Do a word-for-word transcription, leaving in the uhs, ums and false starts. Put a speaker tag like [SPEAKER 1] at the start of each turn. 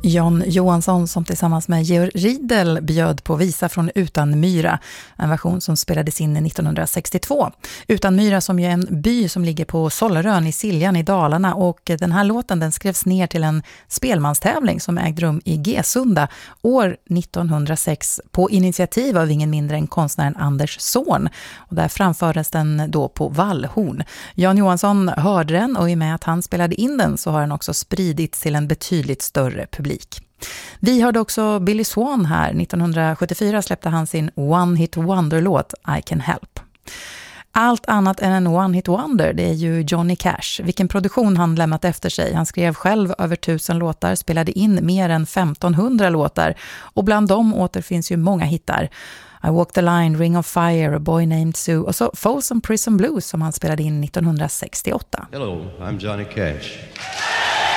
[SPEAKER 1] Jan Johansson som tillsammans med Georg Riedel bjöd på Visa från Utan Myra, en version som spelades in nittonhundrasextiotvå. Utan Myra som är en by som ligger på Sollerön i Siljan i Dalarna, och den här låten den skrevs ner till en spelmanstävling som ägde rum i Gesunda år nittonhundrasex på initiativ av ingen mindre än konstnären Anders Zorn, och där framfördes den då på Vallhorn. Jan Johansson hörde den, och i och med att han spelade in den så har den också spridits till en betydligt större publik. Vi hörde också Billy Swan här. nittonhundrasjuttiofyra släppte han sin One Hit Wonder-låt I Can Help. Allt annat än en One Hit Wonder, det är ju Johnny Cash. Vilken produktion han lämnat efter sig. Han skrev själv över tusen låtar, spelade in mer än femtonhundra låtar, och bland dem återfinns ju många hittar. I Walk the Line, Ring of Fire, A Boy Named Sue, och så Folsom Prison Blues som han spelade in nittonhundrasextioåtta.
[SPEAKER 2] Hello, I'm Johnny Cash.